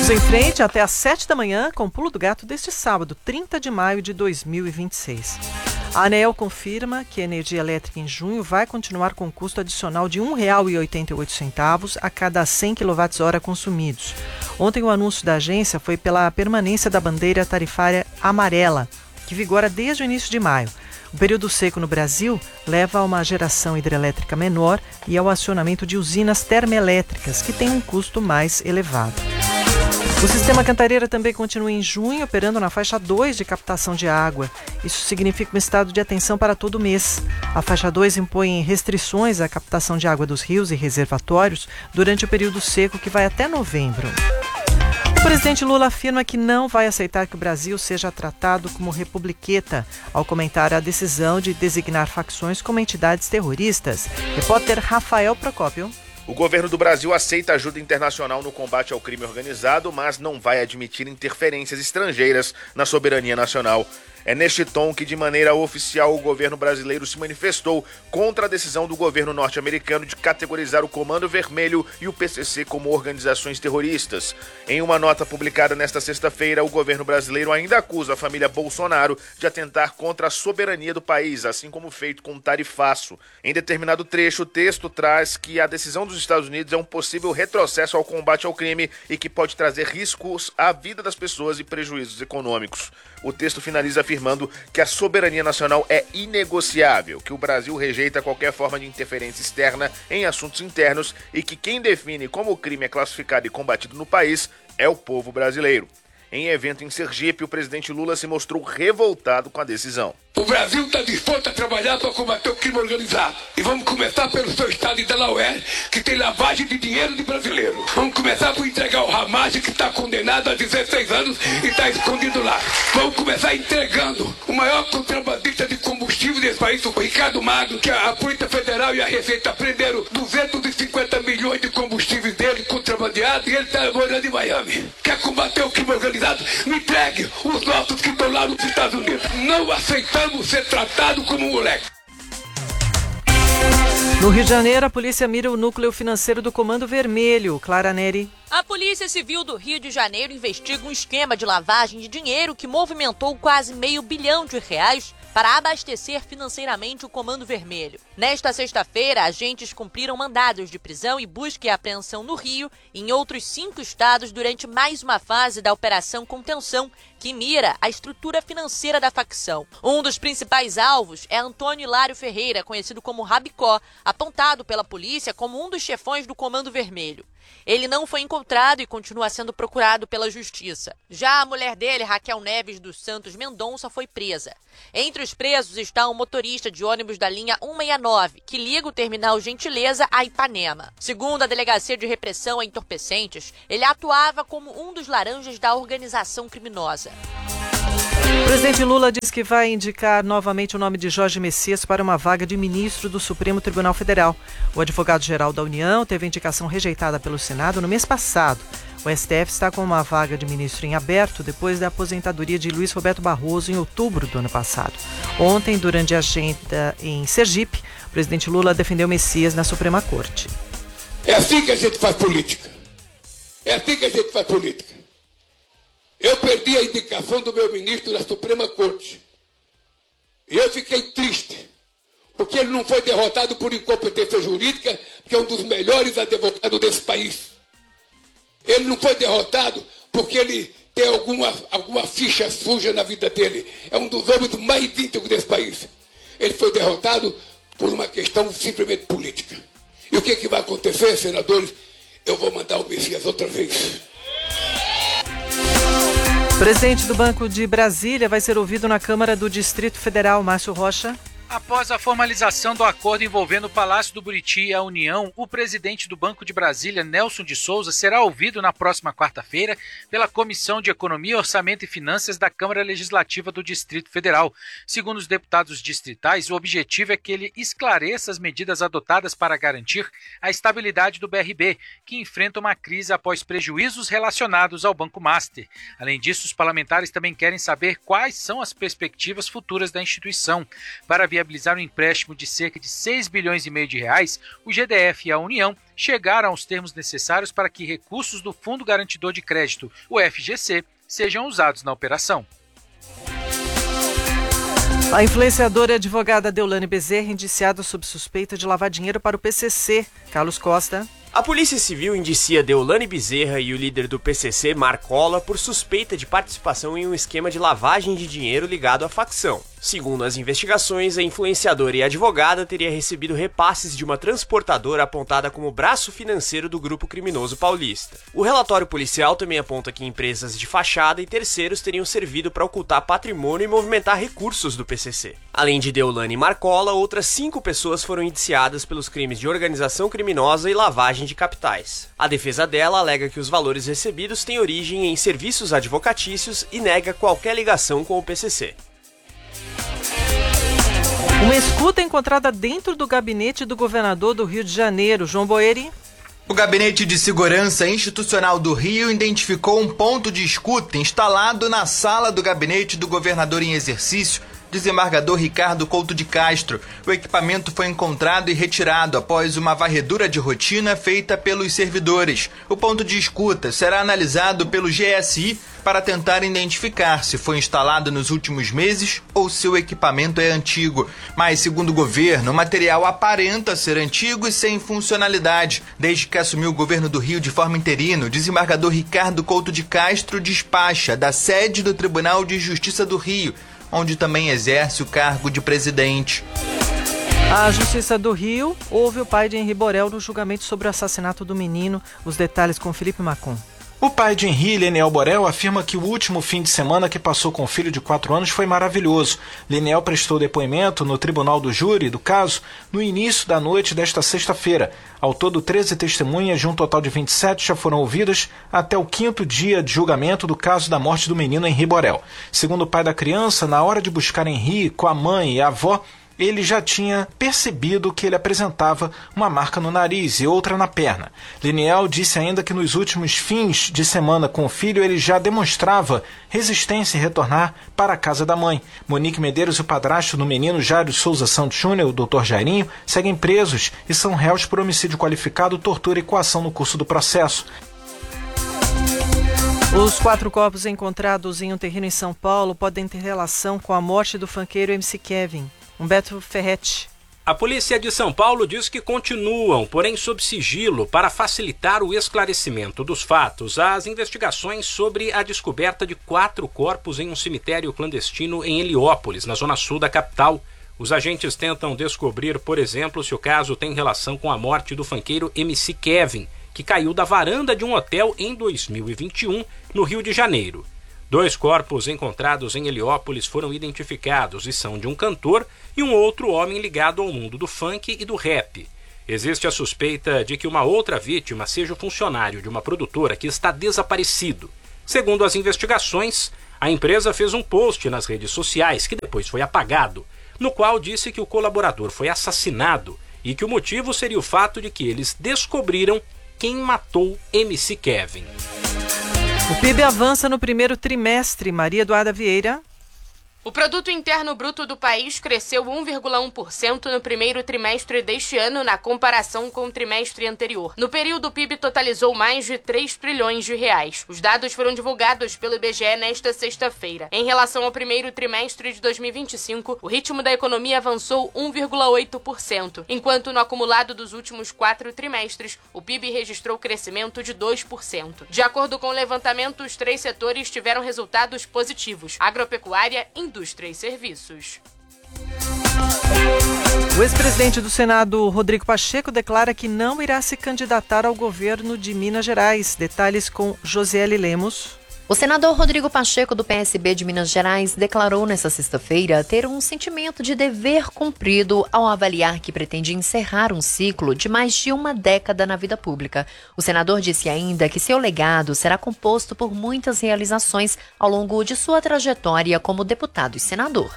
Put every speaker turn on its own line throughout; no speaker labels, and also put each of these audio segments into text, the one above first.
Vamos em frente até às 7 da manhã com o Pulo do Gato deste sábado, 30 de maio de 2026. A ANEEL confirma que a energia elétrica em junho vai continuar com custo adicional de R$ 1,88 a cada 100 kWh consumidos. Ontem o anúncio da agência foi pela permanência da bandeira tarifária amarela, que vigora desde o início de maio. O período seco no Brasil leva a uma geração hidrelétrica menor e ao acionamento de usinas termoelétricas, que têm um custo mais elevado. O sistema Cantareira também continua em junho, operando na faixa 2 de captação de água. Isso significa um estado de atenção para todo o mês. A faixa 2 impõe restrições à captação de água dos rios e reservatórios durante o período seco, que vai até novembro. O presidente Lula afirma que não vai aceitar que o Brasil seja tratado como republiqueta, ao comentar a decisão de designar facções como entidades terroristas. Repórter Rafael Procópio.
O governo do Brasil aceita ajuda internacional no combate ao crime organizado, mas não vai admitir interferências estrangeiras na soberania nacional. É neste tom que, de maneira oficial, o governo brasileiro se manifestou contra a decisão do governo norte-americano de categorizar o Comando Vermelho e o PCC como organizações terroristas. Em uma nota publicada nesta sexta-feira, o governo brasileiro ainda acusa a família Bolsonaro de atentar contra a soberania do país, assim como feito com o tarifaço. Em determinado trecho, o texto traz que a decisão dos Estados Unidos é um possível retrocesso ao combate ao crime e que pode trazer riscos à vida das pessoas e prejuízos econômicos. O texto finaliza afirmando que a soberania nacional é inegociável, que o Brasil rejeita qualquer forma de interferência externa em assuntos internos e que quem define como o crime é classificado e combatido no país é o povo brasileiro. Em evento em Sergipe, o presidente Lula se mostrou revoltado com a decisão.
O Brasil está disposto a trabalhar para combater o crime organizado. E vamos começar pelo seu estado de Delaware, que tem lavagem de dinheiro de brasileiro. Vamos começar por entregar o Ramage, que está condenado a 16 anos e está escondido lá. Vamos começar entregando o maior contrabandista de combustível desse país, o Ricardo Magno, que a Polícia Federal e a Receita prenderam 250 milhões de combustíveis dele contrabandeados e ele está morando em Miami. Quer combater o crime organizado? Me entregue os nossos que estão lá nos Estados Unidos. Não aceitamos ser tratado como um moleque.
No Rio de Janeiro, a polícia mira o núcleo financeiro do Comando Vermelho. Clara Neri.
A Polícia Civil do Rio de Janeiro investiga um esquema de lavagem de dinheiro que movimentou quase R$500 milhão para abastecer financeiramente o Comando Vermelho. Nesta sexta-feira, agentes cumpriram mandados de prisão e busca e apreensão no Rio e em outros 5 estados durante mais uma fase da Operação Contenção, que mira a estrutura financeira da facção. Um dos principais alvos é Antônio Hilário Ferreira, conhecido como Rabicó, apontado pela polícia como um dos chefões do Comando Vermelho. Ele não foi encontrado e continua sendo procurado pela justiça. Já a mulher dele, Raquel Neves dos Santos Mendonça, foi presa. Entre os presos está um motorista de ônibus da linha 169, que liga o terminal Gentileza a Ipanema. Segundo a Delegacia de Repressão a Entorpecentes, ele atuava como um dos laranjas da organização criminosa.
O presidente Lula diz que vai indicar novamente o nome de Jorge Messias para uma vaga de ministro do Supremo Tribunal Federal. O advogado-geral da União teve a indicação rejeitada pelo Senado no mês passado. O STF está com uma vaga de ministro em aberto depois da aposentadoria de Luiz Roberto Barroso em outubro do ano passado. Ontem, durante a agenda em Sergipe, o presidente Lula defendeu Messias na Suprema Corte.
É assim que a gente faz política. É assim que a gente faz política. Eu perdi a indicação do meu ministro da Suprema Corte. E eu fiquei triste, porque ele não foi derrotado por incompetência jurídica, que é um dos melhores advogados desse país. Ele não foi derrotado porque ele tem alguma ficha suja na vida dele. É um dos homens mais íntegros desse país. Ele foi derrotado por uma questão simplesmente política. E o que vai acontecer, senadores? Eu vou mandar o Messias outra vez.
O presidente do Banco de Brasília vai ser ouvido na Câmara do Distrito Federal, Márcio Rocha.
Após a formalização do acordo envolvendo o Palácio do Buriti e a União, o presidente do Banco de Brasília, Nelson de Souza, será ouvido na próxima quarta-feira pela Comissão de Economia, Orçamento e Finanças da Câmara Legislativa do Distrito Federal. Segundo os deputados distritais, o objetivo é que ele esclareça as medidas adotadas para garantir a estabilidade do BRB, que enfrenta uma crise após prejuízos relacionados ao Banco Master. Além disso, os parlamentares também querem saber quais são as perspectivas futuras da instituição. Para viabilizar um empréstimo de cerca de 6 bilhões e meio de reais, o GDF e a União chegaram aos termos necessários para que recursos do Fundo Garantidor de Crédito, o FGC, sejam usados na operação.
A influenciadora e advogada Deolane Bezerra, indiciada sob suspeita de lavar dinheiro para o PCC. Carlos Costa.
A Polícia Civil indicia Deolane Bezerra e o líder do PCC, Marcola, por suspeita de participação em um esquema de lavagem de dinheiro ligado à facção. Segundo as investigações, a influenciadora e advogada teria recebido repasses de uma transportadora apontada como braço financeiro do grupo criminoso paulista. O relatório policial também aponta que empresas de fachada e terceiros teriam servido para ocultar patrimônio e movimentar recursos do PCC. Além de Deolane e Marcola, outras 5 pessoas foram indiciadas pelos crimes de organização criminosa e lavagem de capitais. A defesa dela alega que os valores recebidos têm origem em serviços advocatícios e nega qualquer ligação com o PCC.
Uma escuta encontrada dentro do gabinete do governador do Rio de Janeiro, João Boeri.
O Gabinete de Segurança Institucional do Rio identificou um ponto de escuta instalado na sala do gabinete do governador em exercício, desembargador Ricardo Couto de Castro. O equipamento foi encontrado e retirado após uma varredura de rotina feita pelos servidores. O ponto de escuta será analisado pelo GSI para tentar identificar se foi instalado nos últimos meses ou se o equipamento é antigo. Mas, segundo o governo, o material aparenta ser antigo e sem funcionalidade. Desde que assumiu o governo do Rio de forma interina, o desembargador Ricardo Couto de Castro despacha da sede do Tribunal de Justiça do Rio, onde também exerce o cargo de presidente.
A Justiça do Rio ouve o pai de Henri Borel no julgamento sobre o assassinato do menino. Os detalhes com Felipe Macon.
O pai de Henri, Leniel Borel, afirma que o último fim de semana que passou com o filho de 4 anos foi maravilhoso. Leniel prestou depoimento no tribunal do júri do caso no início da noite desta sexta-feira. Ao todo, 13 testemunhas de um total de 27 já foram ouvidas até o 5º dia de julgamento do caso da morte do menino Henri Borel. Segundo o pai da criança, na hora de buscar Henri com a mãe e a avó, ele já tinha percebido que ele apresentava uma marca no nariz e outra na perna. Leniel disse ainda que nos últimos fins de semana com o filho ele já demonstrava resistência em retornar para a casa da mãe. Monique Medeiros e o padrasto do menino Jairo Souza Santos Júnior, o Dr. Jairinho, seguem presos e são réus por homicídio qualificado, tortura e coação no curso do processo.
Os 4 corpos encontrados em um terreno em São Paulo podem ter relação com a morte do funkeiro MC Kevin. Humberto Ferretti.
A polícia de São Paulo diz que continuam, porém sob sigilo, para facilitar o esclarecimento dos fatos, as investigações sobre a descoberta de 4 corpos em um cemitério clandestino em Heliópolis, na zona sul da capital. Os agentes tentam descobrir, por exemplo, se o caso tem relação com a morte do funkeiro MC Kevin, que caiu da varanda de um hotel em 2021, no Rio de Janeiro. 2 corpos encontrados em Heliópolis foram identificados e são de um cantor e um outro homem ligado ao mundo do funk e do rap. Existe a suspeita de que uma outra vítima seja o funcionário de uma produtora que está desaparecido. Segundo as investigações, a empresa fez um post nas redes sociais, que depois foi apagado, no qual disse que o colaborador foi assassinado e que o motivo seria o fato de que eles descobriram quem matou MC Kevin.
O PIB avança no primeiro trimestre. Maria Eduarda Vieira.
O Produto Interno Bruto do país cresceu 1,1% no primeiro trimestre deste ano na comparação com o trimestre anterior. No período, o PIB totalizou mais de 3 trilhões de reais. Os dados foram divulgados pelo IBGE nesta sexta-feira. Em relação ao primeiro trimestre de 2025, o ritmo da economia avançou 1,8%, enquanto no acumulado dos últimos 4 trimestres, o PIB registrou crescimento de 2%. De acordo com o levantamento, os 3 setores tiveram resultados positivos: agropecuária, indústria e serviços.
O ex-presidente do Senado, Rodrigo Pacheco, declara que não irá se candidatar ao governo de Minas Gerais. Detalhes com Josiele Lemos.
O senador Rodrigo Pacheco, do PSB de Minas Gerais, declarou nesta sexta-feira ter um sentimento de dever cumprido ao avaliar que pretende encerrar um ciclo de mais de uma década na vida pública. O senador disse ainda que seu legado será composto por muitas realizações ao longo de sua trajetória como deputado e senador.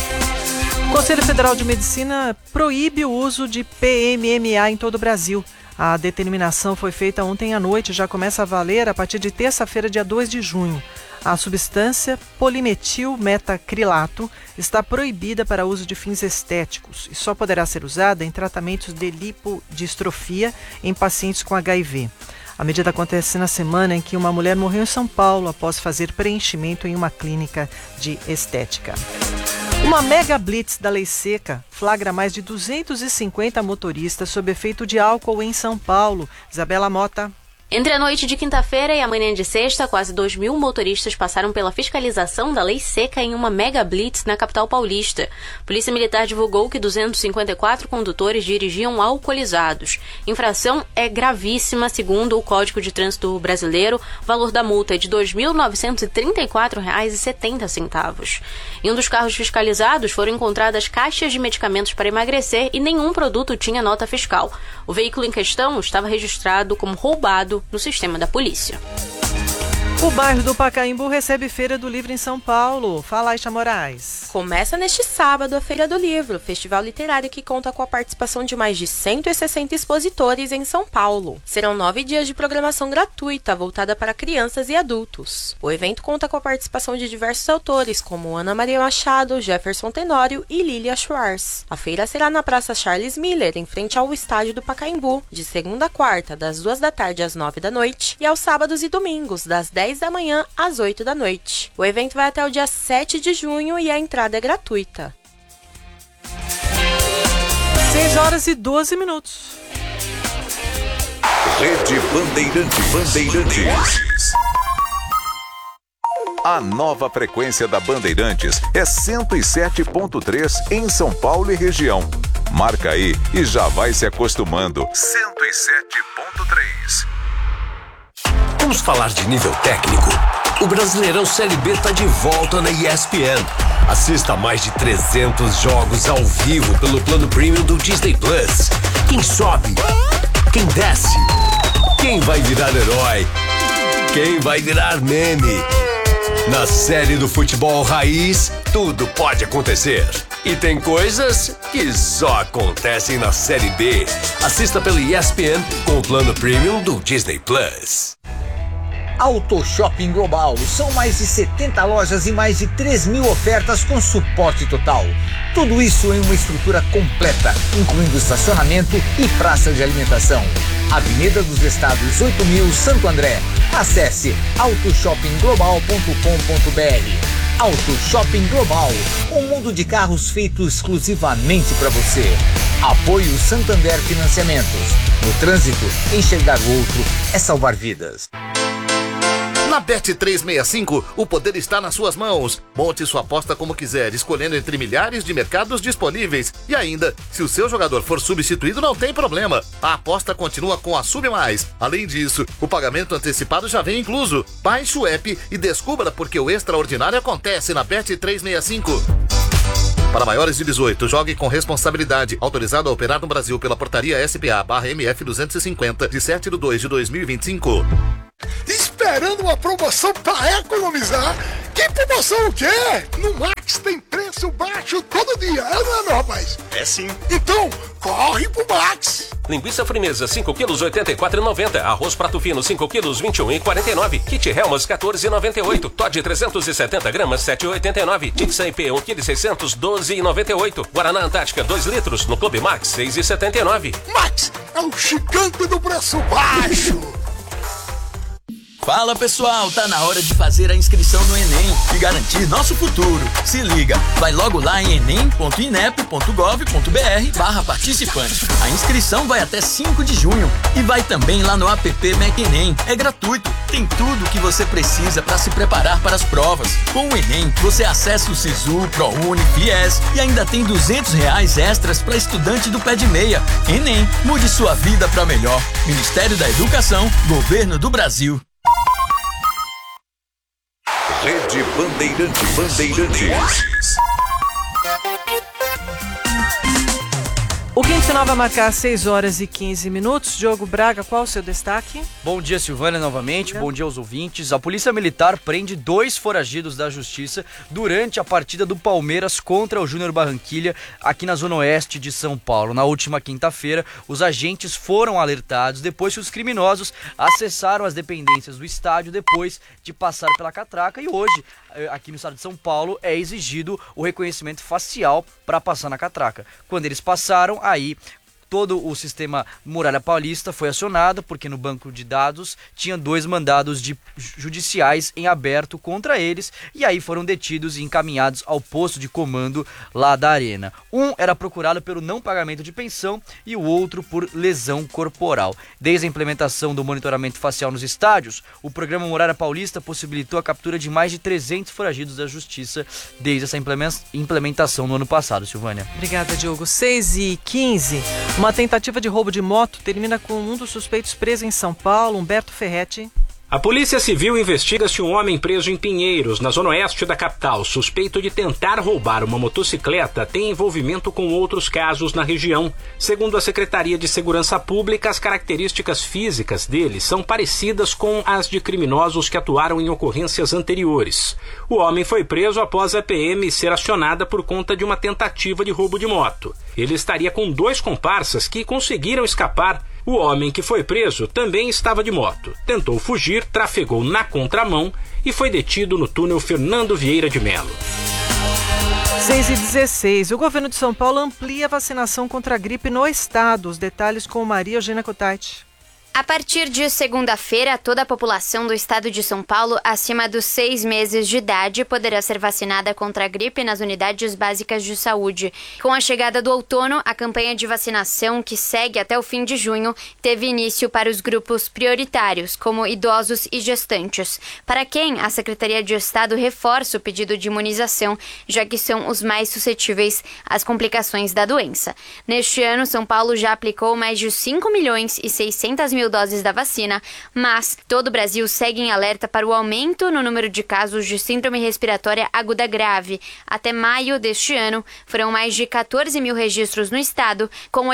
O
Conselho Federal de Medicina proíbe o uso de PMMA em todo o Brasil. A determinação foi feita ontem à noite e já começa a valer a partir de terça-feira, dia 2 de junho. A substância polimetilmetacrilato está proibida para uso de fins estéticos e só poderá ser usada em tratamentos de lipodistrofia em pacientes com HIV. A medida acontece na semana em que uma mulher morreu em São Paulo após fazer preenchimento em uma clínica de estética. Uma mega blitz da Lei Seca flagra mais de 250 motoristas sob efeito de álcool em São Paulo. Isabela Mota.
Entre a noite de quinta-feira e a manhã de sexta, quase 2.000 motoristas passaram pela fiscalização da Lei Seca em uma mega blitz na capital paulista. A Polícia Militar divulgou que 254 condutores dirigiam alcoolizados. Infração é gravíssima, segundo o Código de Trânsito Brasileiro. O valor da multa é de R$ 2.934,70. Em um dos carros fiscalizados foram encontradas caixas de medicamentos para emagrecer e nenhum produto tinha nota fiscal. O veículo em questão estava registrado como roubado no sistema da polícia.
O bairro do Pacaembu recebe Feira do Livro em São Paulo. Fala, Aisha Moraes.
Começa neste sábado a Feira do Livro, festival literário que conta com a participação de mais de 160 expositores em São Paulo. Serão 9 dias de programação gratuita, voltada para crianças e adultos. O evento conta com a participação de diversos autores, como Ana Maria Machado, Jefferson Tenório e Lilia Schwartz. A feira será na Praça Charles Miller, em frente ao estádio do Pacaembu, de segunda a quarta, das 2 da tarde às 9 da noite, e aos sábados e domingos, das 10 da manhã às 8 da noite. O evento vai até o dia 7 de junho e a entrada é gratuita.
6h12.
Rede Bandeirantes. A nova frequência da Bandeirantes é 107.3 em São Paulo e região. Marca aí e já vai se acostumando. 107.3.
Vamos falar de nível técnico? O Brasileirão Série B está de volta na ESPN. Assista a mais de 300 jogos ao vivo pelo plano premium do Disney Plus. Quem sobe? Quem desce? Quem vai virar herói? Quem vai virar meme? Na série do futebol raiz, tudo pode acontecer. E tem coisas que só acontecem na Série B. Assista pelo ESPN com o plano premium do Disney Plus.
Auto Shopping Global. São mais de 70 lojas e mais de 3.000 ofertas com suporte total. Tudo isso em uma estrutura completa, incluindo estacionamento e praça de alimentação. Avenida dos Estados 8.000, Santo André. Acesse autoshoppingglobal.com.br. Auto Shopping Global, um mundo de carros feito exclusivamente para você. Apoio Santander Financiamentos. No trânsito, enxergar o outro é salvar vidas.
Na Bet365, o poder está nas suas mãos. Monte sua aposta como quiser, escolhendo entre milhares de mercados disponíveis. E ainda, se o seu jogador for substituído, não tem problema. A aposta continua com a Sub Mais. Além disso, o pagamento antecipado já vem incluso. Baixe o app e descubra porque o extraordinário acontece na Bet365. Para maiores de 18, jogue com responsabilidade. Autorizado a operar no Brasil pela portaria SPA/MF 250, de 7/2/2025.
Esperando uma promoção para economizar? Que promoção o quê? No Max tem preço baixo todo dia, não é, meu rapaz?
É sim.
Então, corre pro Max!
Linguiça frimeza, 5 quilos, R$ 84,90. Arroz prato fino, 5 quilos, R$ 21,49. Kit Helmas, R$ 14,98. Todd 370 gramas, R$ 7,89. Tixa IP, 1 kg 600, R$ 12,98. Guaraná Antártica, 2 litros, no Clube Max, R$ 6,79.
Max é o gigante do preço baixo!
Fala pessoal, tá na hora de fazer a inscrição no Enem e garantir nosso futuro. Se liga, vai logo lá em enem.inep.gov.br/participante. A inscrição vai até 5 de junho e vai também lá no app Mac Enem. É gratuito, tem tudo o que você precisa para se preparar para as provas. Com o Enem, você acessa o Sisu, ProUni, FIES e ainda tem R$200 extras para estudante do pé de meia. Enem, mude sua vida para melhor. Ministério da Educação, Governo do Brasil.
Rede Bandeirantes.
O quinto final vai marcar 6 horas e 15 minutos. Diogo Braga, qual o seu destaque?
Bom dia, Silvânia, novamente. Bom dia aos ouvintes. A Polícia Militar prende 2 foragidos da Justiça durante a partida do Palmeiras contra o Júnior Barranquilla, aqui na Zona Oeste de São Paulo. Na última quinta-feira, os agentes foram alertados depois que os criminosos acessaram as dependências do estádio depois de passar pela catraca. E hoje, aqui no estado de São Paulo, é exigido o reconhecimento facial para passar na catraca. Quando eles passaram, aí todo o sistema Muralha Paulista foi acionado, porque no banco de dados tinha 2 mandados judiciais em aberto contra eles, e aí foram detidos e encaminhados ao posto de comando lá da Arena. Um era procurado pelo não pagamento de pensão e o outro por lesão corporal. Desde a implementação do monitoramento facial nos estádios, o programa Muralha Paulista possibilitou a captura de mais de 300 foragidos da Justiça desde essa implementação no ano passado, Silvânia.
Obrigada, Diogo. 6h15. Uma tentativa de roubo de moto termina com um dos suspeitos preso em São Paulo, Humberto Ferretti.
A Polícia Civil investiga se um homem preso em Pinheiros, na zona oeste da capital, suspeito de tentar roubar uma motocicleta, tem envolvimento com outros casos na região. Segundo a Secretaria de Segurança Pública, as características físicas dele são parecidas com as de criminosos que atuaram em ocorrências anteriores. O homem foi preso após a PM ser acionada por conta de uma tentativa de roubo de moto. Ele estaria com 2 comparsas que conseguiram escapar. O homem que foi preso também estava de moto. Tentou fugir, trafegou na contramão e foi detido no túnel Fernando Vieira de Melo.
6h16. O governo de São Paulo amplia a vacinação contra a gripe no estado. Os detalhes com Maria Eugênia Cotati.
A partir de segunda-feira, toda a população do estado de São Paulo acima dos 6 meses de idade poderá ser vacinada contra a gripe nas unidades básicas de saúde. Com a chegada do outono, a campanha de vacinação, que segue até o fim de junho, teve início para os grupos prioritários, como idosos e gestantes, para quem a Secretaria de Estado reforça o pedido de imunização, já que são os mais suscetíveis às complicações da doença. Neste ano, São Paulo já aplicou mais de 5.600.000 doses da vacina, mas todo o Brasil segue em alerta para o aumento no número de casos de síndrome respiratória aguda grave. Até maio deste ano, foram mais de 14.000 registros no estado, com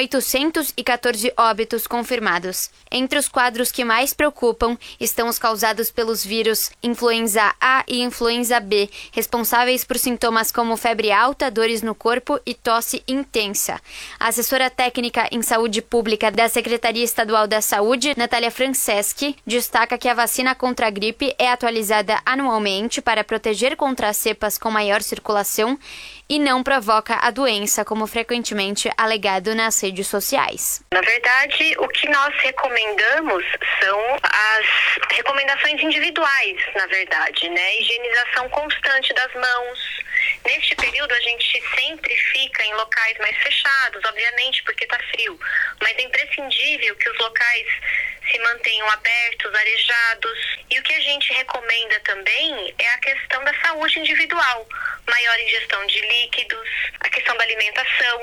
814 óbitos confirmados. Entre os quadros que mais preocupam estão os causados pelos vírus influenza A e influenza B, responsáveis por sintomas como febre alta, dores no corpo e tosse intensa. A assessora técnica em saúde pública da Secretaria Estadual da Saúde, Natália Franceschi, destaca que a vacina contra a gripe é atualizada anualmente para proteger contra as cepas com maior circulação e não provoca a doença, como frequentemente alegado nas redes sociais.
Na verdade, o que nós recomendamos são as recomendações individuais, na verdade, né? Higienização constante das mãos. Neste período, a gente sempre fica em locais mais fechados, obviamente, porque está frio, mas é imprescindível que os locais se mantenham abertos, arejados. E o que a gente recomenda também é a questão da saúde individual, maior ingestão de líquidos, a questão da alimentação,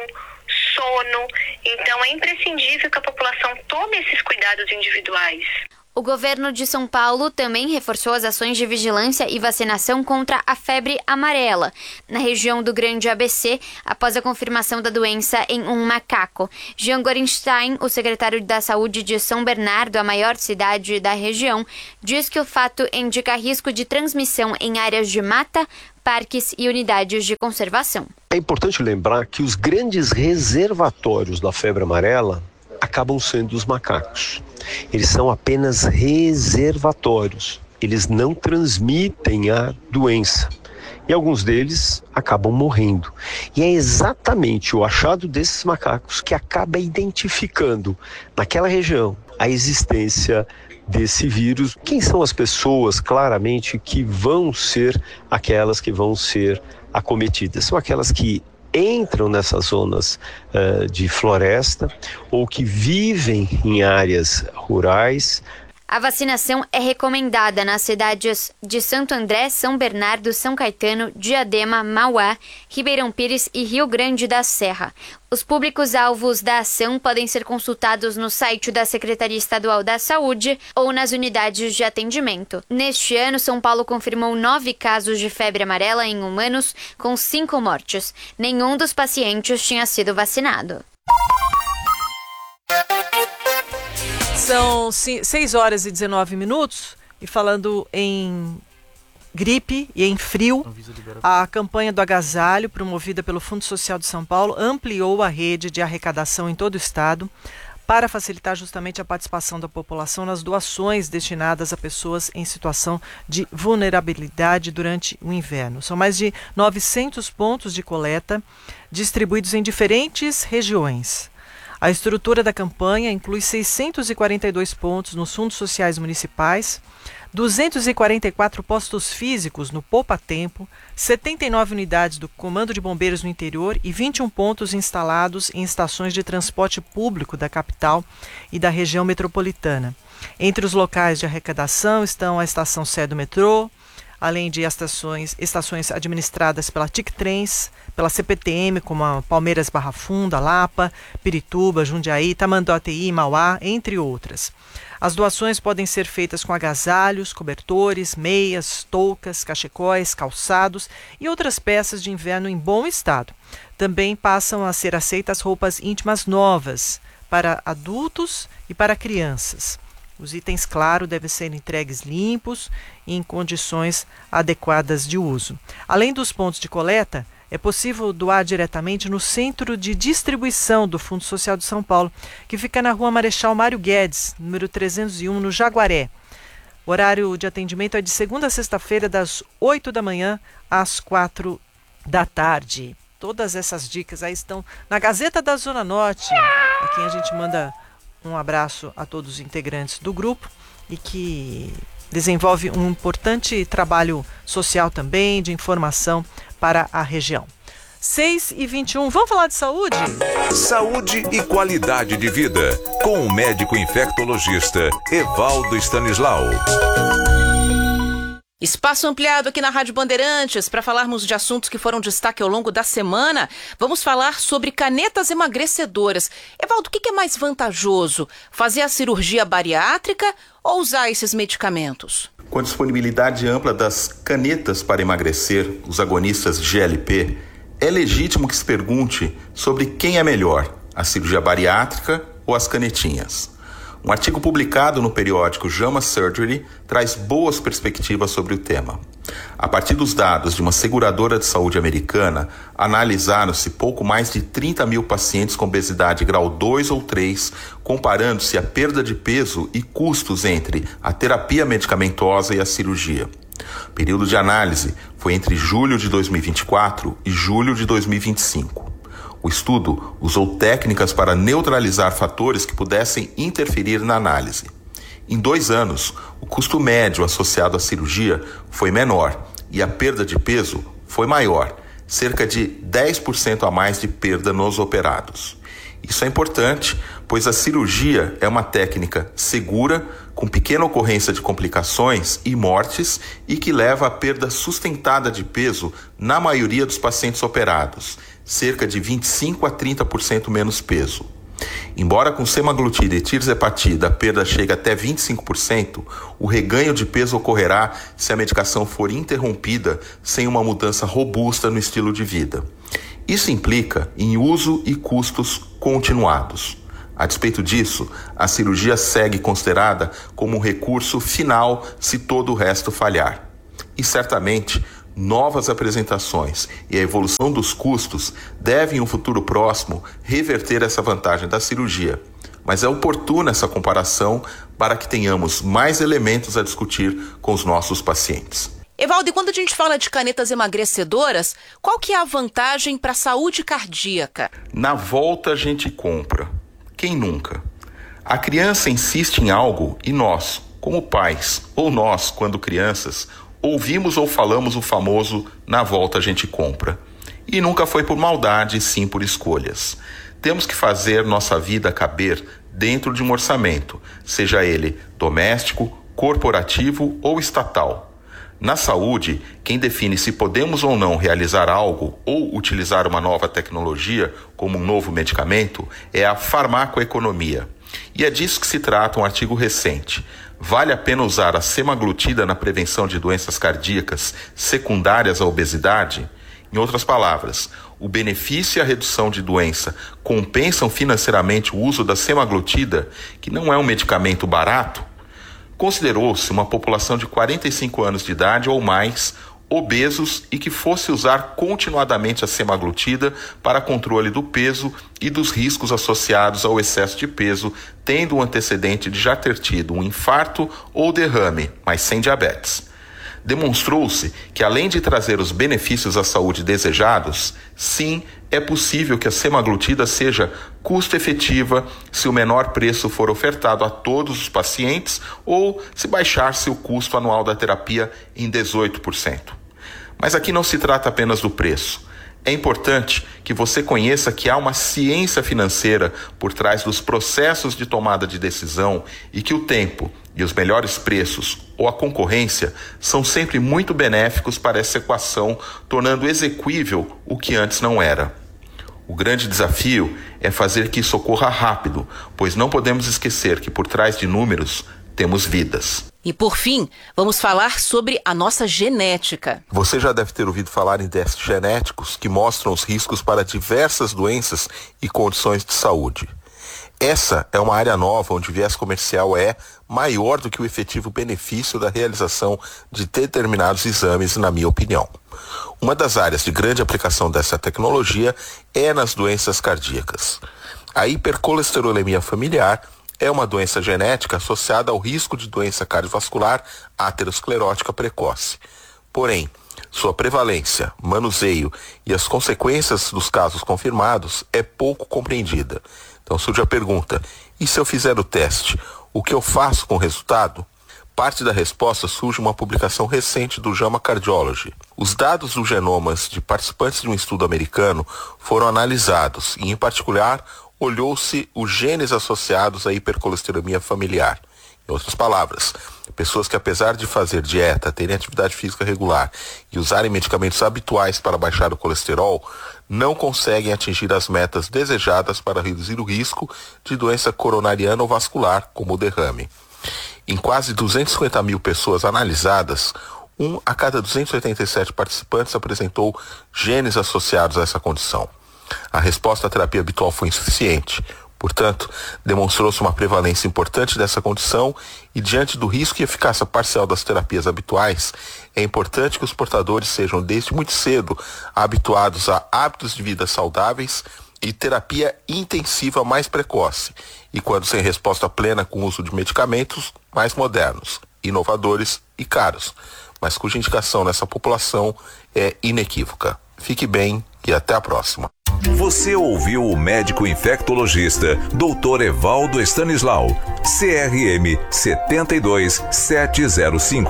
sono. Então, é imprescindível que a população tome esses cuidados individuais.
O governo de São Paulo também reforçou as ações de vigilância e vacinação contra a febre amarela, na região do Grande ABC, após a confirmação da doença em um macaco. Jean Gorenstein, o secretário da Saúde de São Bernardo, a maior cidade da região, diz que o fato indica risco de transmissão em áreas de mata, parques e unidades de conservação.
É importante lembrar que os grandes reservatórios da febre amarela acabam sendo os macacos. Eles são apenas reservatórios. Eles não transmitem a doença. E alguns deles acabam morrendo. E é exatamente o achado desses macacos que acaba identificando naquela região a existência desse vírus. Quem são as pessoas, claramente, que vão ser aquelas que vão ser acometidas? São aquelas que entram nessas zonas de floresta ou que vivem em áreas rurais.
A vacinação é recomendada nas cidades de Santo André, São Bernardo, São Caetano, Diadema, Mauá, Ribeirão Pires e Rio Grande da Serra. Os públicos-alvos da ação podem ser consultados no site da Secretaria Estadual da Saúde ou nas unidades de atendimento. Neste ano, São Paulo confirmou 9 casos de febre amarela em humanos, com 5 mortes. Nenhum dos pacientes tinha sido vacinado.
São 6 horas e 19 minutos e falando em gripe e em frio, a campanha do agasalho, promovida pelo Fundo Social de São Paulo, ampliou a rede de arrecadação em todo o estado para facilitar justamente a participação da população nas doações destinadas a pessoas em situação de vulnerabilidade durante o inverno. São mais de 900 pontos de coleta distribuídos em diferentes regiões. A estrutura da campanha inclui 642 pontos nos fundos sociais municipais, 244 postos físicos no Poupa Tempo, 79 unidades do Comando de Bombeiros no interior e 21 pontos instalados em estações de transporte público da capital e da região metropolitana. Entre os locais de arrecadação estão a Estação Sé do metrô, além de estações administradas pela TIC-Trens, pela CPTM, como a Palmeiras Barra Funda, Lapa, Pirituba, Jundiaí, Tamanduateí, Mauá, entre outras. As doações podem ser feitas com agasalhos, cobertores, meias, toucas, cachecóis, calçados e outras peças de inverno em bom estado. Também passam a ser aceitas roupas íntimas novas para adultos e para crianças. Os itens, claro, devem ser entregues limpos e em condições adequadas de uso. Além dos pontos de coleta, é possível doar diretamente no Centro de Distribuição do Fundo Social de São Paulo, que fica na Rua Marechal Mário Guedes, número 301, no Jaguaré. O horário de atendimento é de segunda a sexta-feira, das 8 da manhã às 4 da tarde. Todas essas dicas aí estão na Gazeta da Zona Norte, a quem a gente manda um abraço a todos os integrantes do grupo e que desenvolve um importante trabalho social também, de informação para a região. 6h21, vamos falar de saúde?
Saúde e qualidade de vida, com o médico infectologista Evaldo Stanislau.
Espaço ampliado aqui na Rádio Bandeirantes para falarmos de assuntos que foram destaque ao longo da semana. Vamos falar sobre canetas emagrecedoras. Evaldo, o que é mais vantajoso? Fazer a cirurgia bariátrica ou usar esses medicamentos?
Com a disponibilidade ampla das canetas para emagrecer, os agonistas GLP, é legítimo que se pergunte sobre quem é melhor, a cirurgia bariátrica ou as canetinhas. Um artigo publicado no periódico JAMA Surgery traz boas perspectivas sobre o tema. A partir dos dados de uma seguradora de saúde americana, analisaram-se pouco mais de 30 mil pacientes com obesidade grau 2 ou 3, comparando-se a perda de peso e custos entre a terapia medicamentosa e a cirurgia. O período de análise foi entre julho de 2024 e julho de 2025. O estudo usou técnicas para neutralizar fatores que pudessem interferir na análise. Em 2 anos, o custo médio associado à cirurgia foi menor e a perda de peso foi maior, cerca de 10% a mais de perda nos operados. Isso é importante, pois a cirurgia é uma técnica segura, com pequena ocorrência de complicações e mortes e que leva à perda sustentada de peso na maioria dos pacientes operados, cerca de 25% a 30% menos peso. Embora com semaglutida e tirzepatida a perda chegue até 25%, o reganho de peso ocorrerá se a medicação for interrompida sem uma mudança robusta no estilo de vida. Isso implica em uso e custos continuados. A despeito disso, a cirurgia segue considerada como um recurso final se todo o resto falhar. E certamente, novas apresentações e a evolução dos custos devem, em um futuro próximo, reverter essa vantagem da cirurgia. Mas é oportuna essa comparação para que tenhamos mais elementos a discutir com os nossos pacientes.
Evaldo, e quando a gente fala de canetas emagrecedoras, qual que é a vantagem para a saúde cardíaca?
Na volta a gente compra. Quem nunca? A criança insiste em algo e nós, como pais, ou nós, quando crianças, ouvimos ou falamos o famoso "na volta a gente compra". E nunca foi por maldade, sim por escolhas. Temos que fazer nossa vida caber dentro de um orçamento, seja ele doméstico, corporativo ou estatal. Na saúde, quem define se podemos ou não realizar algo ou utilizar uma nova tecnologia, como um novo medicamento, é a farmacoeconomia. E é disso que se trata um artigo recente. Vale a pena usar a semaglutida na prevenção de doenças cardíacas secundárias à obesidade? Em outras palavras, o benefício e a redução de doença compensam financeiramente o uso da semaglutida, que não é um medicamento barato, considerou-se uma população de 45 anos de idade ou mais, obesos e que fosse usar continuadamente a semaglutida para controle do peso e dos riscos associados ao excesso de peso, tendo um antecedente de já ter tido um infarto ou derrame, mas sem diabetes. Demonstrou-se que, além de trazer os benefícios à saúde desejados, sim, é possível que a semaglutida seja custo-efetiva se o menor preço for ofertado a todos os pacientes ou se baixar-se o custo anual da terapia em 18%. Mas aqui não se trata apenas do preço. É importante que você conheça que há uma ciência financeira por trás dos processos de tomada de decisão e que o tempo e os melhores preços ou a concorrência são sempre muito benéficos para essa equação, tornando exequível o que antes não era. O grande desafio é fazer que isso ocorra rápido, pois não podemos esquecer que por trás de números temos vidas.
E por fim, vamos falar sobre a nossa genética.
Você já deve ter ouvido falar em testes genéticos que mostram os riscos para diversas doenças e condições de saúde. Essa é uma área nova onde o viés comercial é maior do que o efetivo benefício da realização de determinados exames, na minha opinião. Uma das áreas de grande aplicação dessa tecnologia é nas doenças cardíacas. A hipercolesterolemia familiar é uma doença genética associada ao risco de doença cardiovascular aterosclerótica precoce. Porém, sua prevalência, manuseio e as consequências dos casos confirmados é pouco compreendida. Então surge a pergunta, e se eu fizer o teste, o que eu faço com o resultado? Parte da resposta surge uma publicação recente do JAMA Cardiology. Os dados dos genomas de participantes de um estudo americano foram analisados e, em particular, olhou-se os genes associados à hipercolesterolemia familiar. Em outras palavras, pessoas que, apesar de fazer dieta, terem atividade física regular e usarem medicamentos habituais para baixar o colesterol, não conseguem atingir as metas desejadas para reduzir o risco de doença coronariana ou vascular, como o derrame. Em quase 250 mil pessoas analisadas, 1 a cada 287 participantes apresentou genes associados a essa condição. A resposta à terapia habitual foi insuficiente. Portanto, demonstrou-se uma prevalência importante dessa condição e, diante do risco e eficácia parcial das terapias habituais, é importante que os portadores sejam, desde muito cedo, habituados a hábitos de vida saudáveis e terapia intensiva mais precoce, e quando sem resposta plena com o uso de medicamentos mais modernos, inovadores e caros, mas cuja indicação nessa população é inequívoca. Fique bem e até a próxima.
Você ouviu o médico infectologista Dr. Evaldo Stanislau, CRM 72705.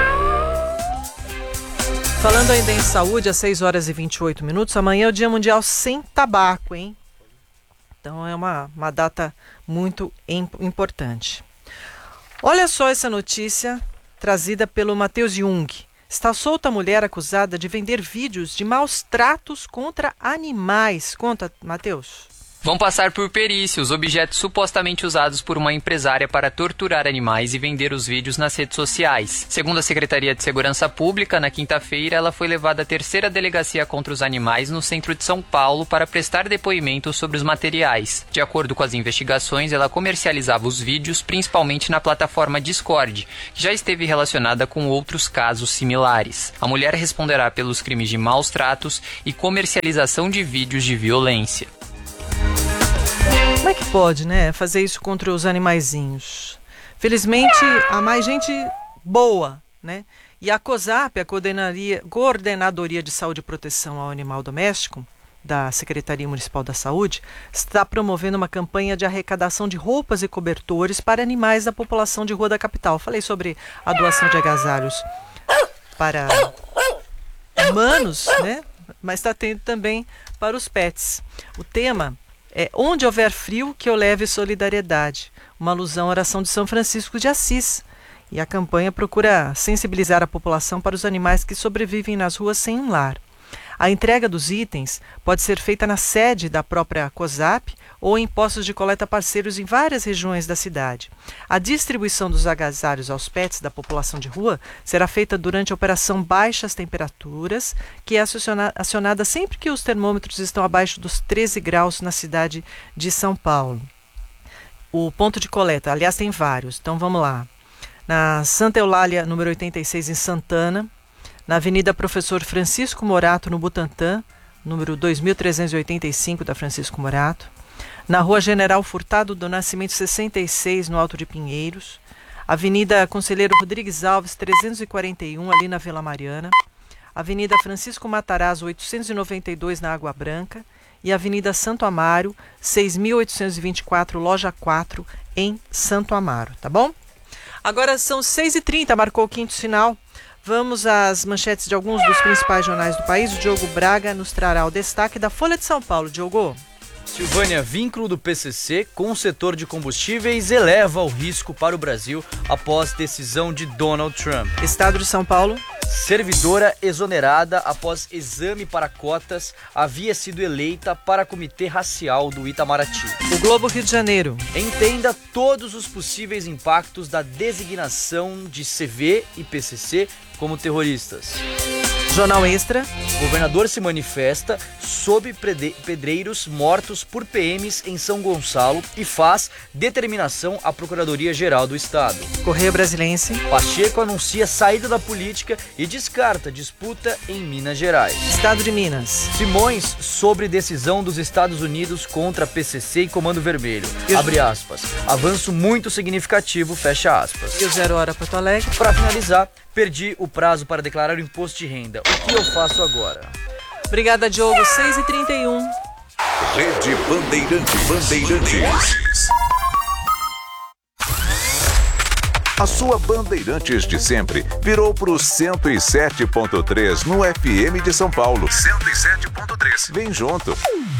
Falando ainda em saúde, às 6 horas e 28 minutos, amanhã é o Dia Mundial Sem Tabaco, hein? Então é uma data muito importante. Olha só essa notícia trazida pelo Matheus Jung. Está solta a mulher acusada de vender vídeos de maus tratos contra animais. Conta, Matheus.
Vão passar por perícia os objetos supostamente usados por uma empresária para torturar animais e vender os vídeos nas redes sociais. Segundo a Secretaria de Segurança Pública, na quinta-feira, ela foi levada à 3ª Delegacia contra os Animais no centro de São Paulo para prestar depoimento sobre os materiais. De acordo com as investigações, ela comercializava os vídeos principalmente na plataforma Discord, que já esteve relacionada com outros casos similares. A mulher responderá pelos crimes de maus tratos e comercialização de vídeos de violência.
Como é que pode, né, fazer isso contra os animaizinhos? Felizmente, há mais gente boa, né? E a COSAP, a Coordenadoria de Saúde e Proteção ao Animal Doméstico, da Secretaria Municipal da Saúde, está promovendo uma campanha de arrecadação de roupas e cobertores para animais da população de rua da capital. Falei sobre a doação de agasalhos para humanos, né? Mas está tendo também para os pets. O tema é Onde houver frio, que eu leve solidariedade, uma alusão à oração de São Francisco de Assis. E a campanha procura sensibilizar a população para os animais que sobrevivem nas ruas sem um lar. A entrega dos itens pode ser feita na sede da própria COSAP ou em postos de coleta parceiros em várias regiões da cidade. A distribuição dos agasalhos aos pets da população de rua será feita durante a operação Baixas Temperaturas, que é acionada sempre que os termômetros estão abaixo dos 13 graus na cidade de São Paulo. O ponto de coleta, aliás, tem vários, então vamos lá. Na Santa Eulália, número 86, em Santana, na Avenida Professor Francisco Morato, no Butantã, número 2385 da Francisco Morato, na Rua General Furtado do Nascimento 66, no Alto de Pinheiros, Avenida Conselheiro Rodrigues Alves 341, ali na Vila Mariana, Avenida Francisco Matarazzo 892, na Água Branca, e Avenida Santo Amaro 6.824, Loja 4, em Santo Amaro, tá bom? Agora são 6h30, marcou o quinto sinal. Vamos às manchetes de alguns dos principais jornais do país. O Diogo Braga nos trará o destaque da Folha de São Paulo. Diogo.
Silvânia, vínculo do PCC com o setor de combustíveis eleva o risco para o Brasil após decisão de Donald Trump.
Estado de São Paulo.
Servidora exonerada após exame para cotas havia sido eleita para comitê racial do Itamaraty.
O Globo, Rio de Janeiro.
Entenda todos os possíveis impactos da designação de CV e PCC como terroristas.
Jornal Extra.
Governador se manifesta sob pedreiros mortos por PMs em São Gonçalo e faz determinação à Procuradoria-Geral do Estado.
Correio Brasiliense.
Pacheco anuncia saída da política e descarta disputa em Minas Gerais.
Estado de Minas.
Simões sobre decisão dos Estados Unidos contra PCC e Comando Vermelho. Abre aspas. Avanço muito significativo, fecha aspas.
E o 0 Hora Porto Alegre.
Para finalizar, perdi o prazo para declarar o imposto de renda. O que eu faço agora?
Obrigada, Diogo. 6h31.
Rede Bandeirantes. A sua Bandeirantes de sempre virou pro 107.3 no FM de São Paulo. 107.3. Vem junto.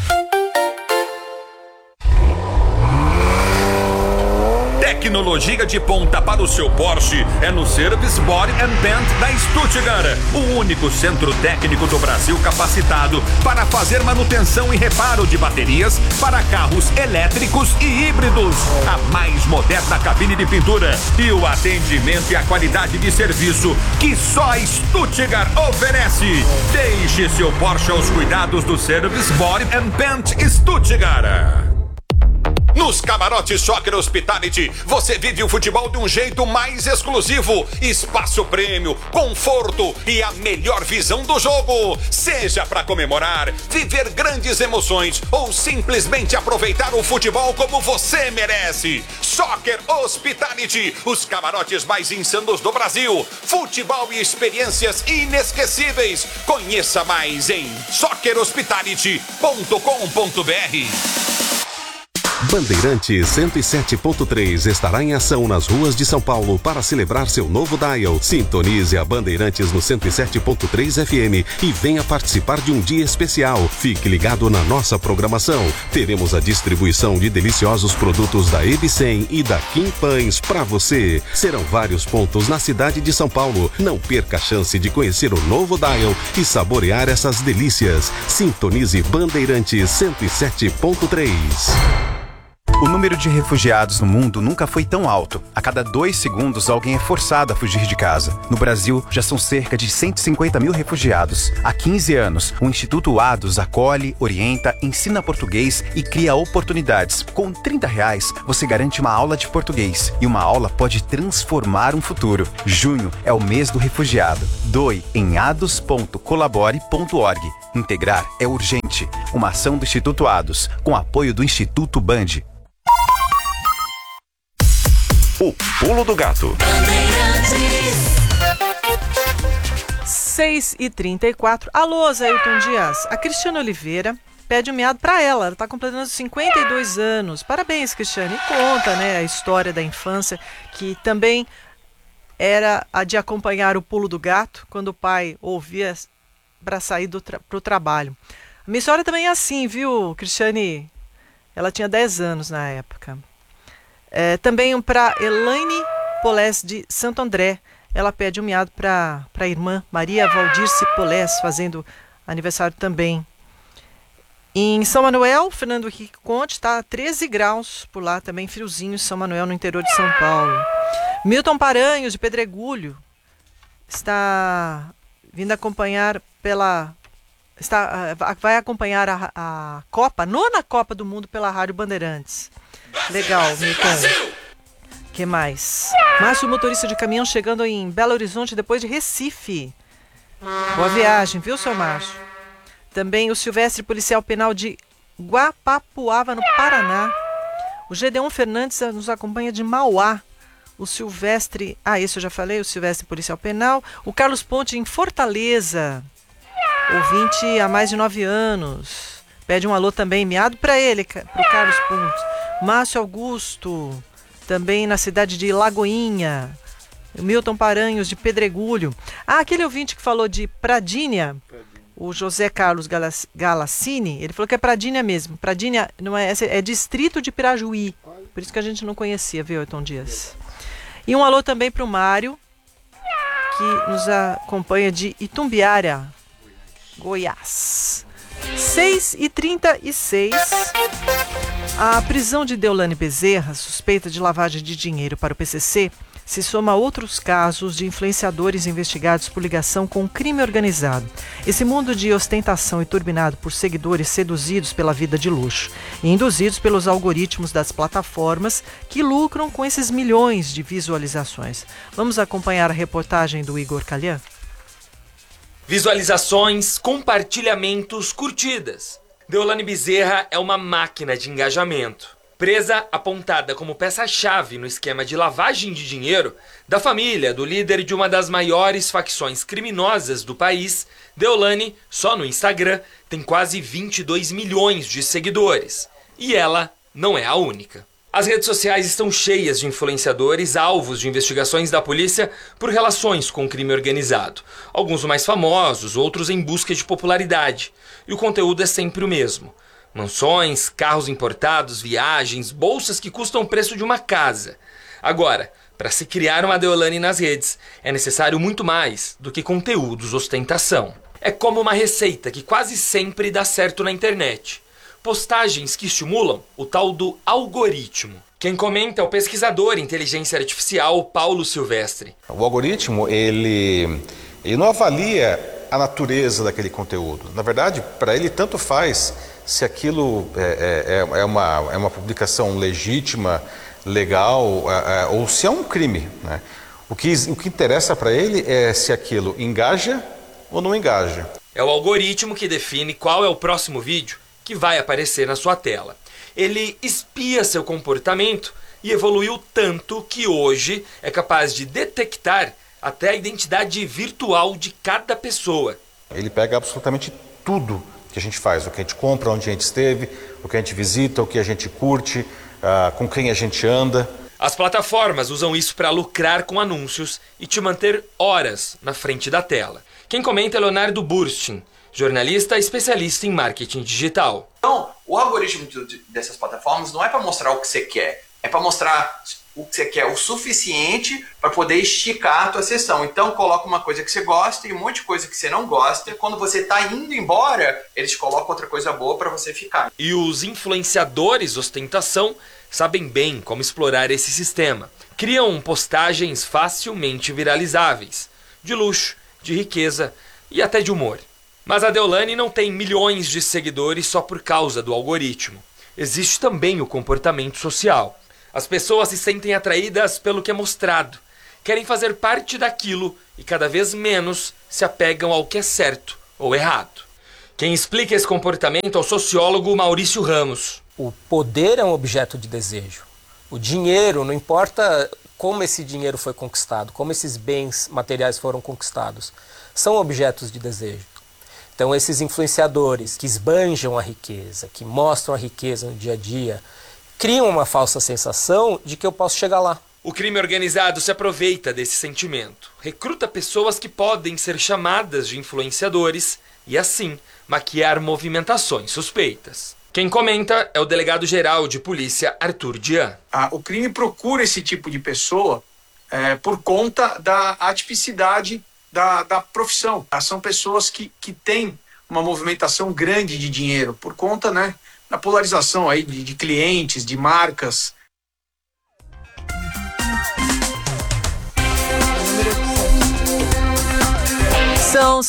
Tecnologia de ponta para o seu Porsche é no Service Body and Paint da Stuttgart, o único centro técnico do Brasil capacitado para fazer manutenção e reparo de baterias para carros elétricos e híbridos. A mais moderna cabine de pintura e o atendimento e a qualidade de serviço que só a Stuttgart oferece. Deixe seu Porsche aos cuidados do Service Body and Paint Stuttgart. Nos camarotes Soccer Hospitality, você vive o futebol de um jeito mais exclusivo. Espaço prêmio, conforto e a melhor visão do jogo. Seja para comemorar, viver grandes emoções ou simplesmente aproveitar o futebol como você merece. Soccer Hospitality, os camarotes mais insanos do Brasil. Futebol e experiências inesquecíveis. Conheça mais em soccerhospitality.com.br.
Bandeirantes 107.3 estará em ação nas ruas de São Paulo para celebrar seu novo dial. Sintonize a Bandeirantes no 107.3 FM e venha participar de um dia especial. Fique ligado na nossa programação. Teremos a distribuição de deliciosos produtos da Ebicem e da Kim Pães para você. Serão vários pontos na cidade de São Paulo. Não perca a chance de conhecer o novo dial e saborear essas delícias. Sintonize Bandeirantes 107.3.
O número de refugiados no mundo nunca foi tão alto. A cada 2 segundos, alguém é forçado a fugir de casa. No Brasil, já são cerca de 150 mil refugiados. Há 15 anos, o Instituto ADOS acolhe, orienta, ensina português e cria oportunidades. Com R$30, você garante uma aula de português. E uma aula pode transformar um futuro. Junho é o mês do refugiado. Doe em ados.colabore.org. Integrar é urgente. Uma ação do Instituto ADOS, com apoio do Instituto Band.
O Pulo do Gato.
6h34. Alô, Zé Ailton Dias. A Cristiane Oliveira pede um miado para ela. Ela está completando 52 anos. Parabéns, Cristiane. E conta, né, a história da infância, que também era a de acompanhar o Pulo do Gato, quando o pai ouvia para sair para o trabalho. A minha história também é assim, viu, Cristiane? Ela tinha 10 anos na época. Também para Elaine Polés de Santo André. Ela pede um miado para a irmã Maria Valdirce Polés, fazendo aniversário também. Em São Manuel, Fernando Henrique Conte, está 13 graus por lá, também friozinho em São Manuel, no interior de São Paulo. Milton Paranhos, de Pedregulho, está vindo acompanhar vai acompanhar a Copa, nona Copa do Mundo pela Rádio Bandeirantes. Legal, Milton. Que mais? Márcio, motorista de caminhão, chegando em Belo Horizonte depois de Recife. Boa viagem, viu, seu Márcio? Também o Silvestre, policial penal de Guapapuava, no Paraná. O Gedeon Fernandes nos acompanha de Mauá. O Silvestre, esse eu já falei, o Silvestre, policial penal. O Carlos Ponte, em Fortaleza. Ouvinte há mais de 9 anos. Pede um alô também, miado para ele, pro Carlos Ponte. Márcio Augusto, também na cidade de Lagoinha. Milton Paranhos, de Pedregulho. Aquele ouvinte que falou de Pradinha, o José Carlos Galassini, ele falou que é Pradinha mesmo. Pradinha não é distrito de Pirajuí. Por isso que a gente não conhecia, viu, Ayrton Dias? E um alô também para o Mário, que nos acompanha de Itumbiara, Goiás. 6h36. A prisão de Deolane Bezerra, suspeita de lavagem de dinheiro para o PCC, se soma a outros casos de influenciadores investigados por ligação com o crime organizado. Esse mundo de ostentação é turbinado por seguidores seduzidos pela vida de luxo e induzidos pelos algoritmos das plataformas que lucram com esses milhões de visualizações. Vamos acompanhar a reportagem do Igor Calhan?
Visualizações, compartilhamentos, curtidas. Deolane Bezerra é uma máquina de engajamento. Presa, apontada como peça-chave no esquema de lavagem de dinheiro da família do líder de uma das maiores facções criminosas do país, Deolane, só no Instagram, tem quase 22 milhões de seguidores. E ela não é a única. As redes sociais estão cheias de influenciadores alvos de investigações da polícia por relações com o crime organizado. Alguns mais famosos, outros em busca de popularidade. E o conteúdo é sempre o mesmo. Mansões, carros importados, viagens, bolsas que custam o preço de uma casa. Agora, para se criar uma Deolane nas redes, é necessário muito mais do que conteúdos ostentação. É como uma receita que quase sempre dá certo na internet. Postagens que estimulam o tal do algoritmo. Quem comenta é o pesquisador em inteligência artificial Paulo Silvestre.
O algoritmo, ele não avalia a natureza daquele conteúdo. Na verdade, para ele tanto faz se aquilo é uma publicação legítima, legal, ou se é um crime, né? O que interessa para ele é se aquilo engaja ou não engaja.
É o algoritmo que define qual é o próximo vídeo que vai aparecer na sua tela. Ele espia seu comportamento e evoluiu tanto que hoje é capaz de detectar até a identidade virtual de cada pessoa.
Ele pega absolutamente tudo que a gente faz, o que a gente compra, onde a gente esteve, o que a gente visita, o que a gente curte, com quem a gente anda.
As plataformas usam isso para lucrar com anúncios e te manter horas na frente da tela. Quem comenta é Leonardo Burstin, jornalista especialista em marketing digital.
Então, o algoritmo dessas plataformas não é para mostrar o que você quer, é para mostrar o que você quer o suficiente para poder esticar a tua sessão. Então, coloca uma coisa que você gosta e um monte de coisa que você não gosta. Quando você está indo embora, eles colocam outra coisa boa para você ficar.
E os influenciadores ostentação sabem bem como explorar esse sistema. Criam postagens facilmente viralizáveis, de luxo, de riqueza e até de humor. Mas a Deolane não tem milhões de seguidores só por causa do algoritmo. Existe também o comportamento social. As pessoas se sentem atraídas pelo que é mostrado, querem fazer parte daquilo e cada vez menos se apegam ao que é certo ou errado. Quem explica esse comportamento é o sociólogo Maurício Ramos.
O poder é um objeto de desejo. O dinheiro, não importa como esse dinheiro foi conquistado, como esses bens materiais foram conquistados, são objetos de desejo. Então esses influenciadores que esbanjam a riqueza, que mostram a riqueza no dia a dia, criam uma falsa sensação de que eu posso chegar lá.
O crime organizado se aproveita desse sentimento, recruta pessoas que podem ser chamadas de influenciadores e assim maquiar movimentações suspeitas. Quem comenta é o delegado-geral de polícia Arthur Dian.
O crime procura esse tipo de pessoa por conta da atipicidade da profissão. São pessoas que têm uma movimentação grande de dinheiro, por conta, né, da polarização aí de clientes, de marcas.
São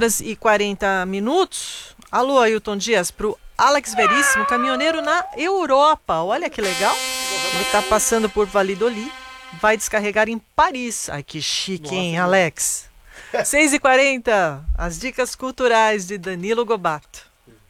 6h40. Alô, Ailton Dias, pro Alex Veríssimo, caminhoneiro na Europa. Olha que legal. Ele tá passando por Valladolid, vai descarregar em Paris. Ai, que chique, hein, Alex? 6h40, as dicas culturais de Danilo Gobato.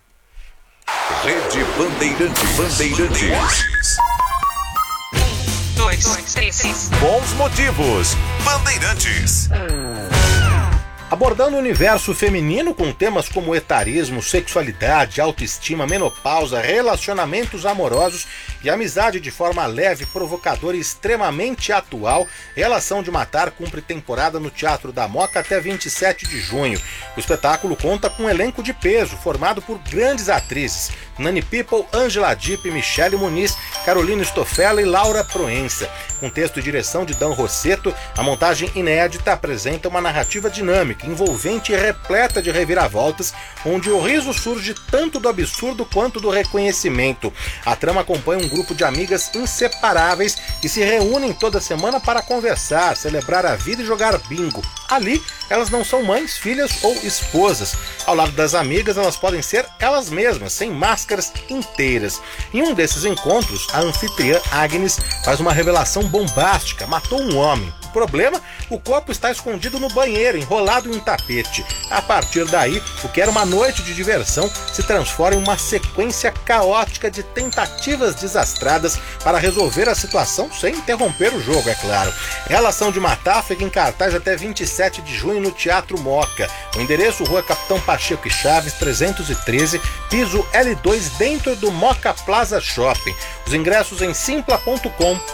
Rede Bandeirantes.
1, 2, 3.
Bons motivos. Bandeirantes.
Abordando o universo feminino com temas como etarismo, sexualidade, autoestima, menopausa, relacionamentos amorosos e amizade de forma leve, provocadora e extremamente atual, Relação de Matar cumpre temporada no Teatro da Moca até 27 de junho. O espetáculo conta com um elenco de peso, formado por grandes atrizes, Nani People, Angela Dipp, Michele Muniz, Carolina Stoffela e Laura Proença. Com texto e direção de Dan Rossetto, a montagem inédita apresenta uma narrativa dinâmica, envolvente e repleta de reviravoltas, onde o riso surge tanto do absurdo quanto do reconhecimento. A trama acompanha um grupo de amigas inseparáveis que se reúnem toda semana para conversar, celebrar a vida e jogar bingo. Ali, elas não são mães, filhas ou esposas. Ao lado das amigas, elas podem ser elas mesmas, sem máscaras inteiras. Em um desses encontros, a anfitriã Agnes faz uma revelação bombástica: matou um homem. O problema? O corpo está escondido no banheiro, enrolado em um tapete. A partir daí, o que era uma noite de diversão se transforma em uma sequência caótica de tentativas desastradas para resolver a situação sem interromper o jogo, é claro. Relação de Matar fica em cartaz até 27 de junho no Teatro Moca. O endereço: Rua Capitão Pacheco e Chaves, 313, piso L2, dentro do Moca Plaza Shopping. Os ingressos em simpla.com.br.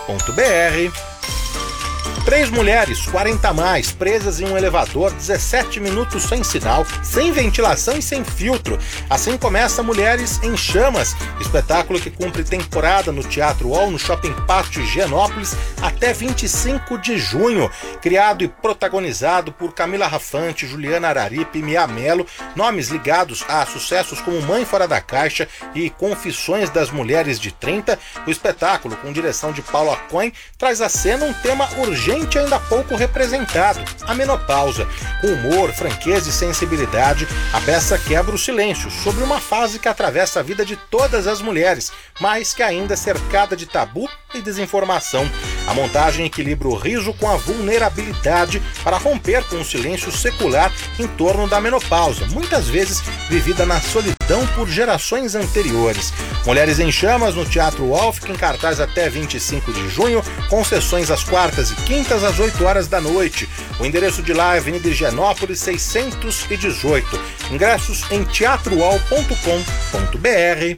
3 mulheres, 40 a mais, presas em um elevador, 17 minutos sem sinal, sem ventilação e sem filtro. Assim começa Mulheres em Chamas, espetáculo que cumpre temporada no Teatro UOL, no Shopping Pátio Higienópolis, até 25 de junho. Criado e protagonizado por Camila Rafante, Juliana Araripe e Mia Mello, nomes ligados a sucessos como Mãe Fora da Caixa e Confissões das Mulheres de 30, o espetáculo, com direção de Paulo Acoin, traz à cena um tema urgente ainda pouco representado: a menopausa. Com humor, franqueza e sensibilidade, a peça quebra o silêncio sobre uma fase que atravessa a vida de todas as mulheres, mas que ainda é cercada de tabu e desinformação. A montagem equilibra o riso com a vulnerabilidade para romper com o silêncio secular em torno da menopausa, muitas vezes vivida na solidão por gerações anteriores. Mulheres em Chamas no Teatro UOL fica em cartaz até 25 de junho, com sessões às quartas e quintas às 8 horas da noite. O endereço de lá é Avenida Higienópolis 618. Ingressos em teatrouol.com.br.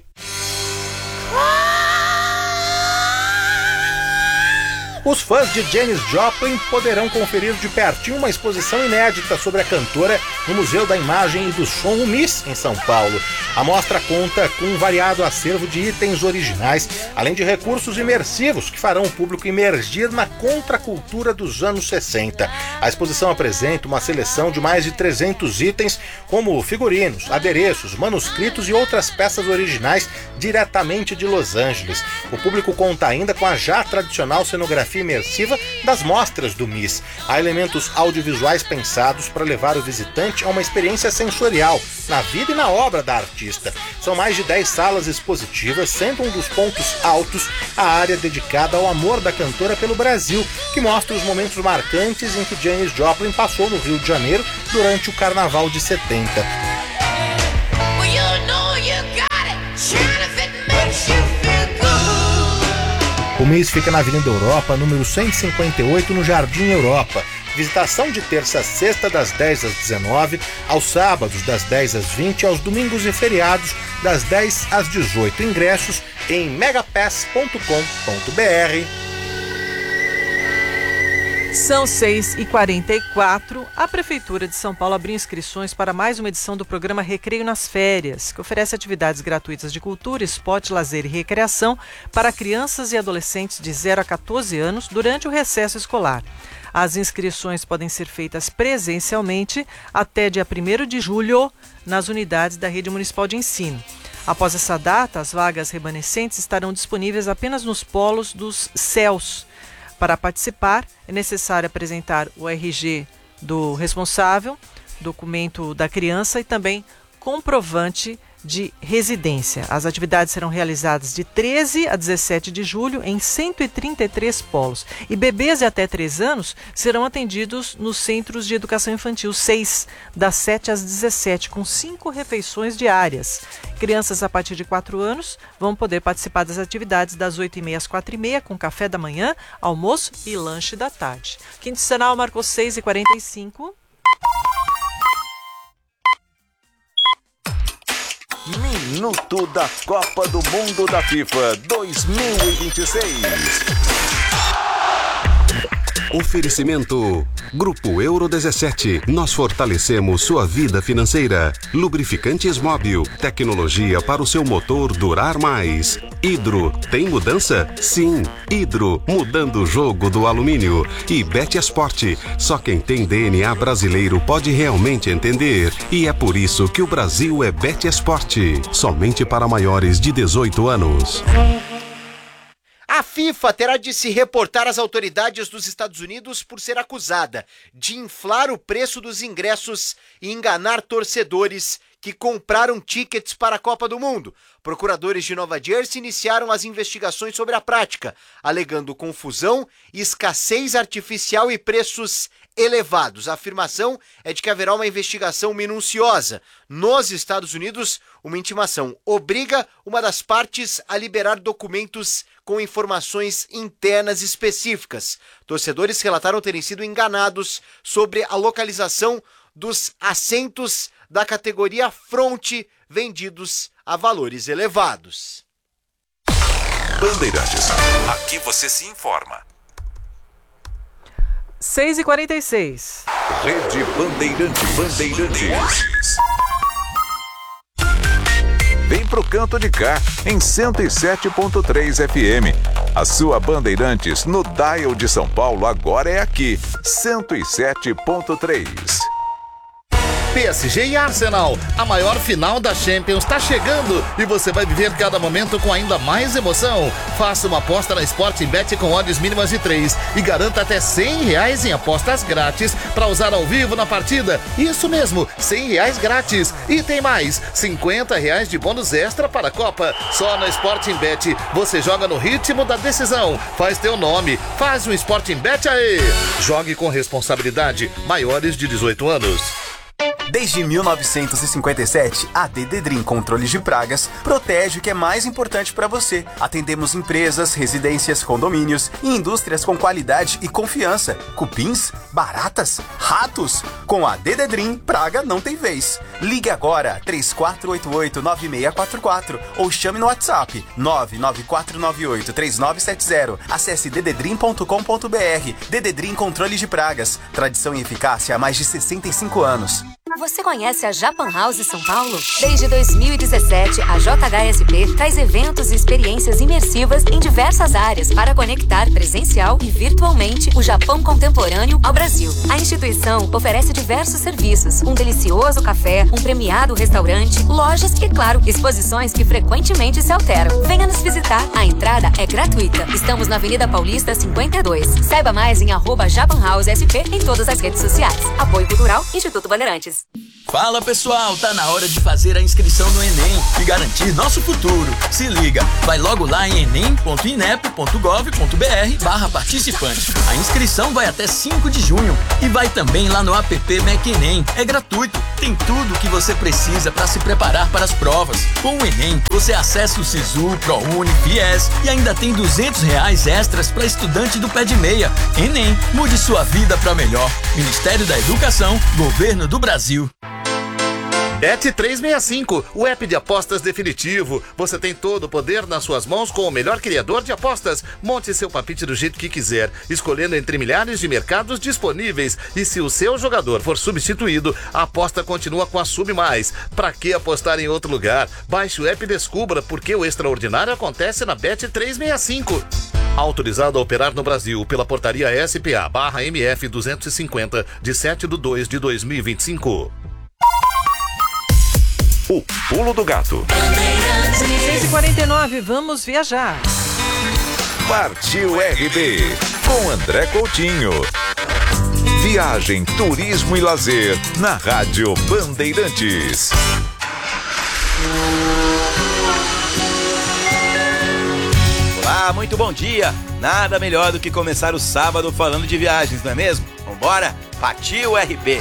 Os fãs de Janis Joplin poderão conferir de pertinho uma exposição inédita sobre a cantora no Museu da Imagem e do Som, o MIS, em São Paulo. A mostra conta com um variado acervo de itens originais, além de recursos imersivos que farão o público imergir na contracultura dos anos 60. A exposição apresenta uma seleção de mais de 300 itens, como figurinos, adereços, manuscritos e outras peças originais diretamente de Los Angeles. O público conta ainda com a já tradicional cenografia imersiva das mostras do MIS. Há elementos audiovisuais pensados para levar o visitante a uma experiência sensorial na vida e na obra da artista. São mais de 10 salas expositivas, sendo um dos pontos altos a área dedicada ao amor da cantora pelo Brasil, que mostra os momentos marcantes em que Janis Joplin passou no Rio de Janeiro durante o Carnaval de 70. O MIS fica na Avenida Europa, número 158, no Jardim Europa. Visitação de terça a sexta, das 10 às 19, aos sábados, das 10 às 20, aos domingos e feriados, das 10 às 18. Ingressos em megapass.com.br.
São 6h44. A Prefeitura de São Paulo abriu inscrições para mais uma edição do programa Recreio nas Férias, que oferece atividades gratuitas de cultura, esporte, lazer e recreação para crianças e adolescentes de 0 a 14 anos durante o recesso escolar. As inscrições podem ser feitas presencialmente até dia 1º de julho nas unidades da Rede Municipal de Ensino. Após essa data, as vagas remanescentes estarão disponíveis apenas nos polos dos CELS. Para participar, é necessário apresentar o RG do responsável, documento da criança e também comprovante de residência. As atividades serão realizadas de 13 a 17 de julho em 133 polos. E bebês de até 3 anos serão atendidos nos Centros de Educação Infantil 6, das 7 às 17, com 5 refeições diárias. Crianças a partir de 4 anos vão poder participar das atividades das 8h30 às 4h30, com café da manhã, almoço e lanche da tarde. Quinto sinal marcou 6h45.
Minuto da Copa do Mundo da FIFA 2026.
Oferecimento Grupo Euro 17. Nós fortalecemos sua vida financeira. Lubrificantes Móbil. Tecnologia para o seu motor durar mais. Hidro. Tem mudança? Sim. Hidro. Mudando o jogo do alumínio. E Betesport. Só quem tem DNA brasileiro pode realmente entender. E é por isso que o Brasil é Betesport. Somente para maiores de 18 anos.
A FIFA terá de se reportar às autoridades dos Estados Unidos por ser acusada de inflar o preço dos ingressos e enganar torcedores que compraram tickets para a Copa do Mundo. Procuradores de Nova Jersey iniciaram as investigações sobre a prática, alegando confusão, escassez artificial e preços elevados. A afirmação é de que haverá uma investigação minuciosa. Nos Estados Unidos, uma intimação obriga uma das partes a liberar documentos com informações internas específicas. Torcedores relataram terem sido enganados sobre a localização dos assentos da categoria Fronte vendidos a valores elevados.
Bandeirantes. Aqui você se informa.
6h46.
Rede Bandeirantes. Vem pro canto de cá, em 107.3 FM. A sua Bandeirantes no dial de São Paulo agora é aqui, 107.3.
PSG e Arsenal, a maior final da Champions está chegando e você vai viver cada momento com ainda mais emoção. Faça uma aposta na Sportingbet com odds mínimas de 3 e garanta até R$100 em apostas grátis para usar ao vivo na partida. Isso mesmo, R$100 grátis. E tem mais, R$50 de bônus extra para a Copa. Só na Sportingbet você joga no ritmo da decisão. Faz teu nome, faz um Sportingbet aí. Jogue com responsabilidade, maiores de 18 anos.
Desde 1957, a Dededrim Controles de Pragas protege o que é mais importante para você. Atendemos empresas, residências, condomínios e indústrias com qualidade e confiança. Cupins, baratas, ratos. Com a Dededrim, praga não tem vez. Ligue agora 3488-9644 ou chame no WhatsApp 99498-3970. Acesse dededrim.com.br. Dededrim Controles de Pragas. Tradição e eficácia há mais de 65 anos.
Você conhece a Japan House São Paulo? Desde 2017, a JHSP traz eventos e experiências imersivas em diversas áreas para conectar presencial e virtualmente o Japão contemporâneo ao Brasil. A instituição oferece diversos serviços, um delicioso café, um premiado restaurante, lojas e, claro, exposições que frequentemente se alteram. Venha nos visitar, a entrada é gratuita. Estamos na Avenida Paulista 52. Saiba mais em @JapanHouseSP em todas as redes sociais. Apoio Cultural, Instituto Bandeirantes.
Fala pessoal, tá na hora de fazer a inscrição no Enem e garantir nosso futuro. Se liga, vai logo lá em enem.inep.gov.br/participante. A inscrição vai até 5 de junho e vai também lá no app MecEnem. É gratuito, tem tudo o que você precisa para se preparar para as provas. Com o Enem, você acessa o Sisu, ProUni, FIES e ainda tem R$200 extras para estudante do pé de meia. Enem, mude sua vida para melhor. Ministério da Educação, Governo do Brasil.
Bet365, o app de apostas definitivo. Você tem todo o poder nas suas mãos com o melhor criador de apostas. Monte seu palpite do jeito que quiser, escolhendo entre milhares de mercados disponíveis. E se o seu jogador for substituído, a aposta continua com a Sub+. Pra que apostar em outro lugar? Baixe o app e descubra porque o extraordinário acontece na Bet365. Autorizado a operar no Brasil pela portaria SPA/MF 250 de 7/2/2025.
O Pulo do Gato.
6h49, vamos viajar.
Partiu RB com André Coutinho. Viagem, turismo e lazer na Rádio Bandeirantes.
Olá, muito bom dia. Nada melhor do que começar o sábado falando de viagens, não é mesmo? Vambora? Partiu RB.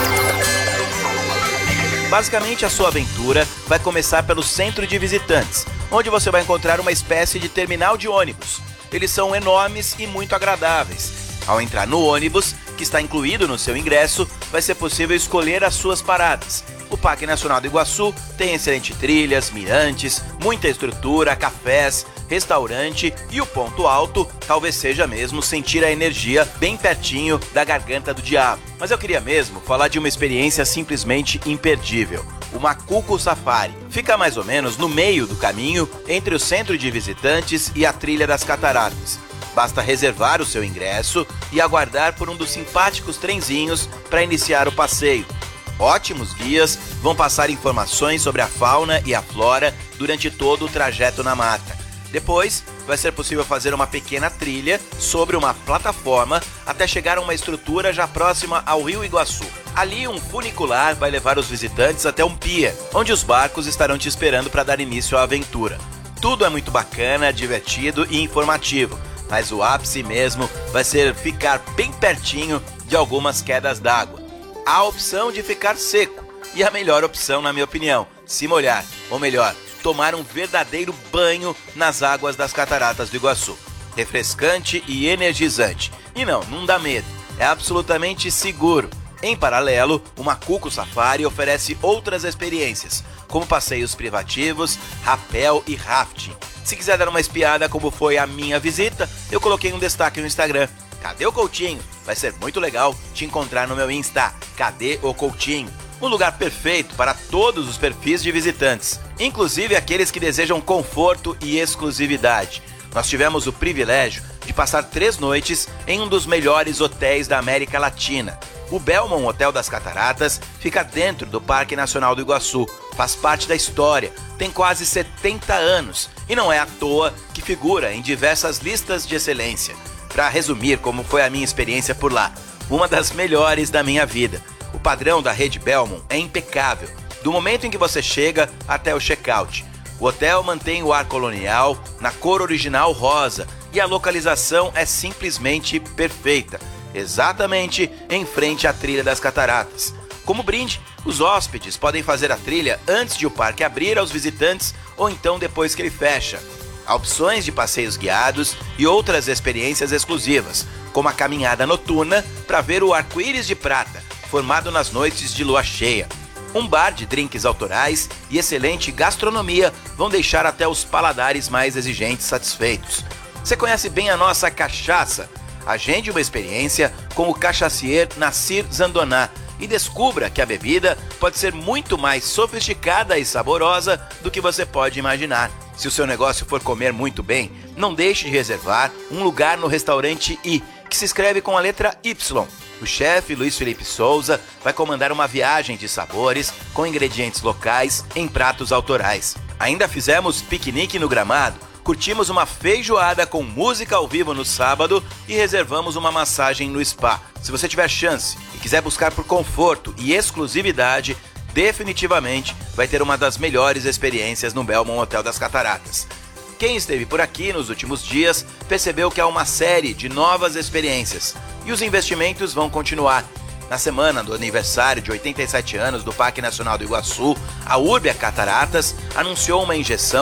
Basicamente, a sua aventura vai começar pelo centro de visitantes, onde você vai encontrar uma espécie de terminal de ônibus. Eles são enormes e muito agradáveis. Ao entrar no ônibus, que está incluído no seu ingresso, vai ser possível escolher as suas paradas. O Parque Nacional do Iguaçu tem excelentes trilhas, mirantes, muita estrutura, cafés, restaurante e o ponto alto talvez seja mesmo sentir a energia bem pertinho da garganta do diabo. Mas eu queria mesmo falar de uma experiência simplesmente imperdível. O Macuco Safari. Fica mais ou menos no meio do caminho entre o centro de visitantes e a trilha das cataratas. Basta reservar o seu ingresso e aguardar por um dos simpáticos trenzinhos para iniciar o passeio. Ótimos guias vão passar informações sobre a fauna e a flora durante todo o trajeto na mata. Depois, vai ser possível fazer uma pequena trilha sobre uma plataforma até chegar a uma estrutura já próxima ao Rio Iguaçu. Ali, um funicular vai levar os visitantes até um pier, onde os barcos estarão te esperando para dar início à aventura. Tudo é muito bacana, divertido e informativo, mas o ápice mesmo vai ser ficar bem pertinho de algumas quedas d'água. Há a opção de ficar seco e a melhor opção, na minha opinião, se molhar, ou melhor, tomar um verdadeiro banho nas águas das cataratas do Iguaçu. Refrescante e energizante. E não dá medo, é absolutamente seguro. Em paralelo, o Macuco Safari oferece outras experiências, como passeios privativos, rapel e rafting. Se quiser dar uma espiada como foi a minha visita, eu coloquei um destaque no Instagram. Cadê o Coutinho? Vai ser muito legal te encontrar no meu Insta. Cadê o Coutinho? Um lugar perfeito para todos os perfis de visitantes, inclusive aqueles que desejam conforto e exclusividade. Nós tivemos o privilégio de passar 3 noites em um dos melhores hotéis da América Latina. O Belmont Hotel das Cataratas fica dentro do Parque Nacional do Iguaçu, faz parte da história, tem quase 70 anos e não é à toa que figura em diversas listas de excelência. Para resumir como foi a minha experiência por lá, uma das melhores da minha vida. O padrão da rede Belmont é impecável, do momento em que você chega até o check-out. O hotel mantém o ar colonial na cor original rosa e a localização é simplesmente perfeita, exatamente em frente à trilha das cataratas. Como brinde, os hóspedes podem fazer a trilha antes de o parque abrir aos visitantes ou então depois que ele fecha. Há opções de passeios guiados e outras experiências exclusivas, como a caminhada noturna para ver o arco-íris de prata, formado nas noites de lua cheia. Um bar de drinks autorais e excelente gastronomia vão deixar até os paladares mais exigentes satisfeitos. Você conhece bem a nossa cachaça? Agende uma experiência com o cachacier Nassir Zandoná e descubra que a bebida pode ser muito mais sofisticada e saborosa do que você pode imaginar. Se o seu negócio for comer muito bem, não deixe de reservar um lugar no restaurante I, que se escreve com a letra Y. O chefe Luiz Felipe Souza vai comandar uma viagem de sabores com ingredientes locais em pratos autorais. Ainda fizemos piquenique no gramado, curtimos uma feijoada com música ao vivo no sábado e reservamos uma massagem no spa. Se você tiver chance e quiser buscar por conforto e exclusividade, definitivamente vai ter uma das melhores experiências no Belmont Hotel das Cataratas. Quem esteve por aqui nos últimos dias percebeu que há uma série de novas experiências e os investimentos vão continuar. Na semana do aniversário de 87 anos do Parque Nacional do Iguaçu, a Urbia Cataratas anunciou uma injeção